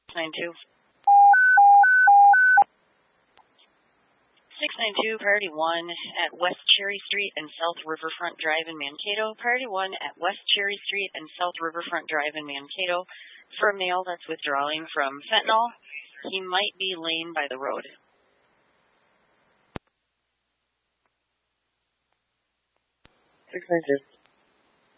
692. 692, Priority 1 at West Cherry Street and South Riverfront Drive in Mankato. Priority 1 at West Cherry Street and South Riverfront Drive in Mankato for a male that's withdrawing from fentanyl. He might be laying by the road. 692.